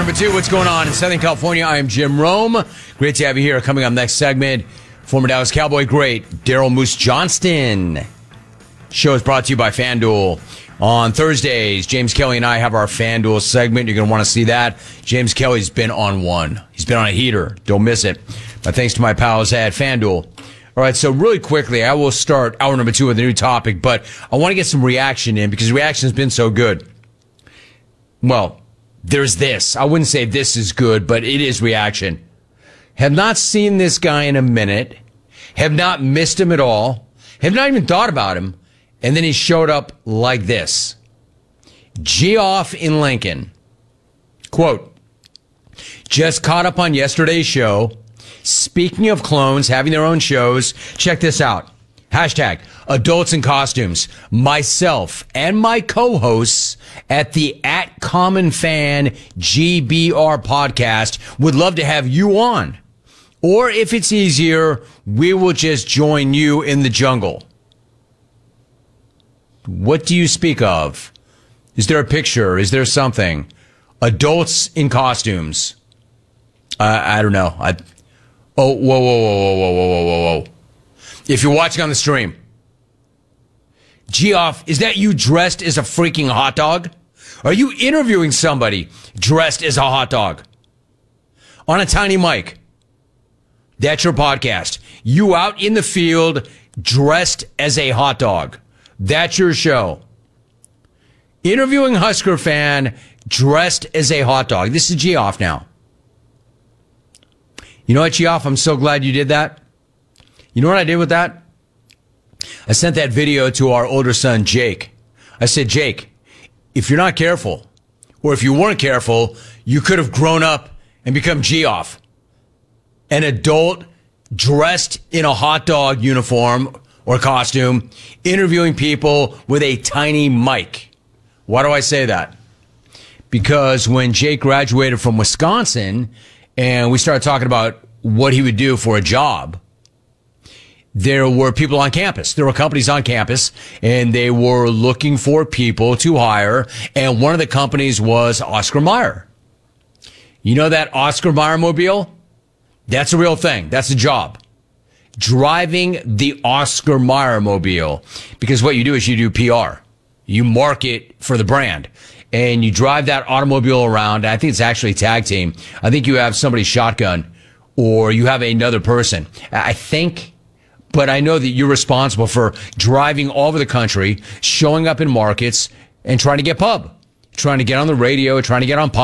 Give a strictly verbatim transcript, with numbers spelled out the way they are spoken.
number two, what's going on in Southern California? I am Jim Rome. Great to have you here. Coming up next segment, former Dallas Cowboy great Daryl Moose Johnston. Show is brought to you by FanDuel. On Thursdays, James Kelly and I have our FanDuel segment. You're going to want to see that. James Kelly's been on one. He's been on a heater. Don't miss it. But thanks to my pals at FanDuel. All right, so really quickly, I will start hour number two with a new topic, but I want to get some reaction in because reaction has been so good. Well, there's this. I wouldn't say this is good, but it is reaction. Have not seen this guy in a minute. Have not missed him at all. Have not even thought about him. And then he showed up like this. Geoff in Lincoln. Quote, just caught up on yesterday's show. Speaking of clones having their own shows, check this out. Hashtag adults in costumes. Myself and my co-hosts at the At Common Fan G B R podcast would love to have you on. Or if it's easier, we will just join you in the jungle. What do you speak of? Is there a picture? Is there something? Adults in costumes. Uh, I don't know. I, oh, whoa, whoa, whoa, whoa, whoa, whoa, whoa, whoa. If you're watching on the stream, Geoff, is that you dressed as a freaking hot dog? Are you interviewing somebody dressed as a hot dog? On a tiny mic. That's your podcast. You out in the field dressed as a hot dog. That's your show. Interviewing Husker fan dressed as a hot dog. This is Geoff now. You know what, Geoff? I'm so glad you did that. You know what I did with that? I sent that video to our older son, Jake. I said, Jake, if you're not careful, or if you weren't careful, you could have grown up and become Geoff. An adult dressed in a hot dog uniform or costume, interviewing people with a tiny mic. Why do I say that? Because when Jake graduated from Wisconsin and we started talking about what he would do for a job, there were people on campus. There were companies on campus, and they were looking for people to hire, and one of the companies was Oscar Mayer. You know that Oscar Mayer mobile? That's a real thing. That's a job. Driving the Oscar Mayer mobile. Because what you do is you do P R. You market for the brand. And you drive that automobile around. I think it's actually a tag team. I think you have somebody shotgun or you have another person. I think, but I know that you're responsible for driving all over the country, showing up in markets and trying to get pub, trying to get on the radio, trying to get on